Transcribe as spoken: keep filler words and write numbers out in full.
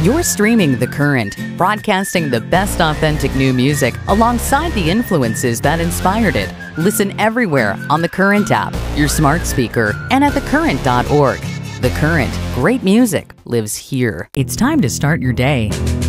You're streaming The Current, broadcasting the best authentic new music alongside the influences that inspired it. Listen everywhere on The Current app, your smart speaker, and at the current dot org. The Current, great music lives here. It's time to start your day.